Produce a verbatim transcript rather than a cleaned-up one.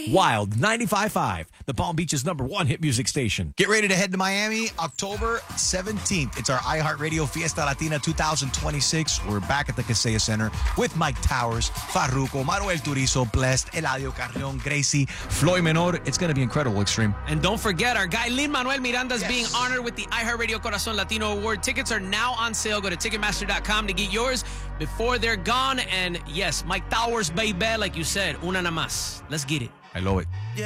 Wild ninety-five point five, the Palm Beach's number one hit music station. Get ready to head to Miami October seventeenth. It's our iHeartRadio Fiesta Latina twenty twenty-six. We're back at the Kaseya Center with Mike Towers, Farruko, Manuel Turizo, Blessed, Eladio Carrion, Gracie, Floyd Menor. It's going to be incredible, Extreme. And don't forget, our guy Lin-Manuel Miranda is Yes. being honored with the iHeartRadio Corazon Latino Award. Tickets are now on sale. Go to Ticketmaster dot com to get yours before they're gone. And yes, Mike Towers, baby, like you said, una nada más. Let's get it. I love it.